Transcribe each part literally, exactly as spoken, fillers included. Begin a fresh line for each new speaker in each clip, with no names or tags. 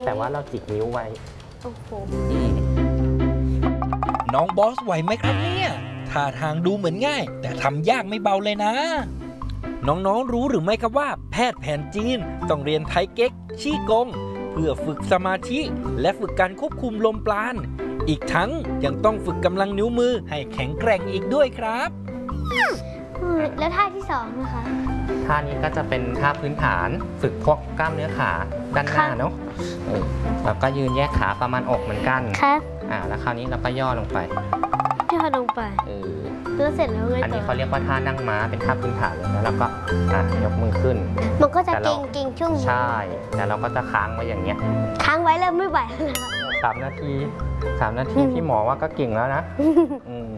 แต่ว่าเราจิกนิ้วไว้
โอ้โห
น้องบอสไหวไหมครับเนี่ยท่าทางดูเหมือนง่ายแต่ทำยากไม่เบาเลยนะน้องๆรู้หรือไม่ครับว่าแพทย์แผนจีนต้องเรียนไทเก๊กชี่กงเพื่อฝึกสมาธิและฝึกการควบคุมลมปราณอีกทั้งยังต้องฝึกกำลังนิ้วมือให้แข็งแกร่งอีกด้วยครับ
แล้วท่าที่สองนะคะ
ท่านี้ก็จะเป็นท่าพื้นฐานฝึกพวกกล้ามเนื้อขาด้านหน้าเนาะแล้วก็ยืนแยกขาประมาณอกเหมือนกัน
ครับ
อ่าแล้วคราวนี้เราก็ย่อลงไป
ย่อลงไป
เออ
แล้วเสร็จแล้วไงต่อ
อันนี้เขาเรียกว่าท่านั่งม้าเป็นท่าพื้นฐานเลยนะแล้วก็อ่ะยกมือขึ้น
มันก็จะเก่งเก่งช่วงนี้
ใช่แต่เราก็จะค้างไว้อย่างเงี้ย
ค้างไว้แล้วไม่ไหวแล้วนะ
สามนาทีสามนาทีพี่หมอว่าก็เก่งแล้วนะอืม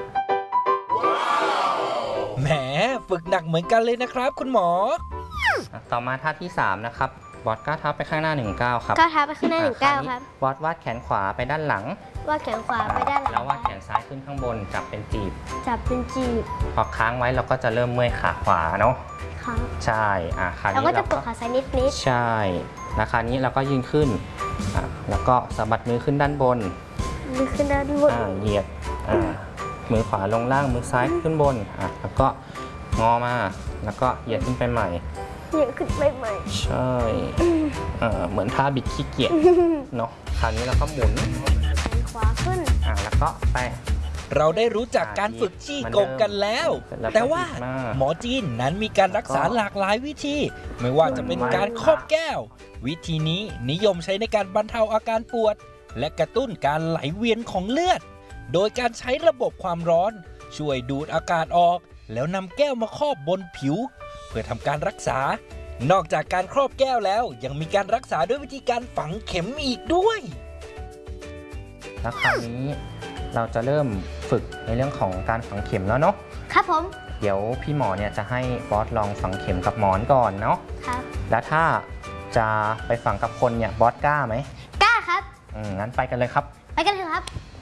แหมฝึกหนักเหมือนกันเลยนะครับคุณหมอ
ต่อมาท่าที่สามนะครับบอสก้าวเท้าไปข้างหน้าหนึ่งก้าวครับ
ก้าวเท้าไปข้างหน้าหนึ่งก้าวครับ
บอสวาดแขนขวาไปด้านหลัง
วาดแขนขวาไปด้านหลัง
แล้ววาดแขนซ้ายขึ้นข้างบนจับเป็นจีบ
จับเป็นจีบ
พอค้างไว้เราก็จะเริ่มเมื่อยขาขวาเนาะ
ครับ
ใช่อ่ะคราวนี้
เราก็จะปวดขาซ้ายนิดนิด
ใช่แล้วคราวนี้เราก็ยืนขึ้นอ่ะแล้วก็สะบัดมือขึ้นด้านบน
มือขึ้นด้านบน
อ่าเหยียดอ่ามือขวาลงล่างมือซ้ายขึ้นบนอ่ะแล้วก็งอมาแล้วก็เหยียดขึ้นไปใหม่
เหยียดขึ้นไปใหม่
ใช่อ่าเหมือนท่าบิดขี้เกียจเนาะคราวนี้เราก็หมุน
ขวาขึ้น
อ่าแล้วก็ไป
เราได้รู้จักการฝึกชี่กงกันแล้วแต่ว่าหมอจีนนั้นมีการรักษาหลากหลายวิธีไม่ว่าจะเป็นการครอบแก้ววิธีนี้นิยมใช้ในการบรรเทาอาการปวดและกระตุ้นการไหลเวียนของเลือดโดยการใช้ระบบความร้อนช่วยดูดอากาศออกแล้วนำแก้วมาครอบบนผิวเพื่อทำการรักษานอกจากการครอบแก้วแล้วยังมีการรักษาด้วยวิธีการฝังเข็มอีกด้วย
แล้วคราวนี้เราจะเริ่มฝึกในเรื่องของการฝังเข็มแล้วเนาะ
ครับผม
เดี๋ยวพี่หมอเนี่ยจะให้บอสลองฝังเข็มกับหมอนก่อนเนาะ
ครับ
แล้วถ้าจะไปฝังกับคนเนี่ยบอสกล้าไหม
กล้าครับ
อืมงั้นไปกันเลยครับ
ไปกันเลยครับ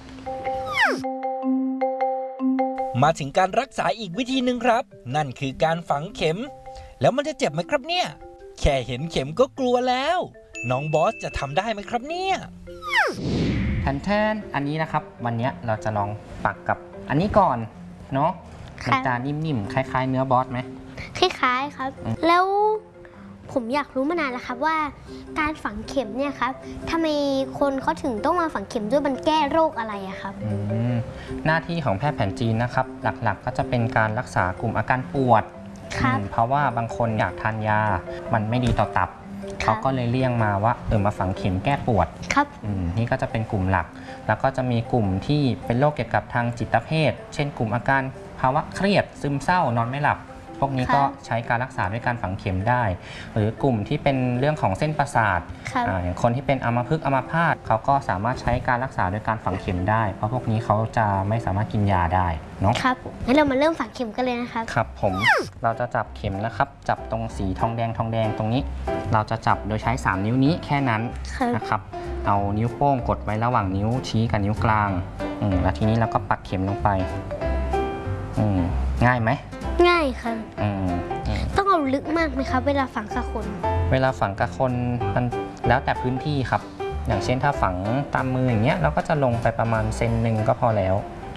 มาถึงการรักษาอีกวิธีหนึ่งครับนั่นคือการฝังเข็มแล้วมันจะเจ็บไหมครับเนี่ยแค่เห็นเข็มก็กลัวแล้วน้องบอสจะทำได้ไหมครับเนี่ย
แทนแทนอันนี้นะครับวันนี้เราจะลองปักกับอันนี้ก่อนเนาะมันจะนิ่มๆคล้ายๆเนื้อบอสไหม
คล้ายๆครับแล้วผมอยากรู้มานานแล้วครับว่าการฝังเข็มเนี่ยครับทำไมคนเขาถึงต้องมาฝังเข็มด้วยมันแก้โรคอะไรอะครับ
หน้าที่ของแพทย์แผนจีนนะครับหลักๆก็จะเป็นการรักษากลุ่มอาการปวดเพราะว่าบางคนอยากทานยามันไม่ดีต่อตับเขาก็เลยเลี่ยงมาว่าเออมาฝังเข็มแก้ปวด
ครับ
นี่ก็จะเป็นกลุ่มหลักแล้วก็จะมีกลุ่มที่เป็นโรคเกี่ยวกับทางจิตเภทเช่นกลุ่มอาการภาวะเครียดซึมเศร้านอนไม่หลับพวกนี้ก็ใช้การรักษาด้วยการฝังเข็มได้หรือกลุ่มที่เป็นเรื่องของเส้นประสาทอย่างคนที่เป็นอัมพฤกษ์อัมพาตเขาก็สามารถใช้การรักษาด้วยการฝังเข็มได้เพราะพวกนี้เขาจะไม่สามารถกินยาได้เนาะ
ครับงั้นเรามาเริ่มฝังเข็มกันเลยนะครับ
ครับผมเราจะจับเข็มนะครับจับตรงสีทองแดงทองแดงตรงนี้เราจะจับโดยใช้สามนิ้วนี้แค่นั้นนะครับเอานิ้วโป้งกดไว้ระหว่างนิ้วชี้กับนิ้วกลางอืมแล้วทีนี้เราก็ปักเข็มลงไปอืมง่ายไหม
ง่ายครับต้องเอาลึกมากไหมครับเวลาฝังกับคน
เวลาฝังกับคนมันแล้วแต่พื้นที่ครับอย่างเช่นถ้าฝังตามมืออย่างเงี้ยเราก็จะลงไปประมาณเซนหนึ่งก็พอแล้ว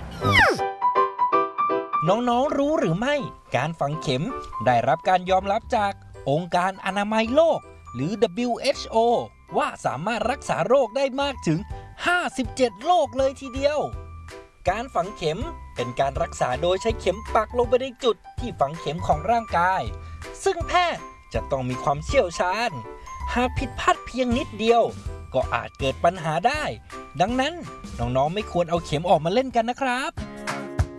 น้องๆรู้หรือไม่การฝังเข็มได้รับการยอมรับจากองค์การอนามัยโลกหรือ ดับเบิลยู เอช โอ ว่าสามารถรักษาโรคได้มากถึงห้าสิบเจ็ดโรคเลยทีเดียวการฝังเข็มเป็นการรักษาโดยใช้เข็มปักลงไปในจุดที่ฝังเข็มของร่างกายซึ่งแพทย์จะต้องมีความเชี่ยวชาญหากผิดพลาดเพียงนิดเดียวก็อาจเกิดปัญหาได้ดังนั้นน้องๆไม่ควรเอาเข็มออกมาเล่นกันนะครับ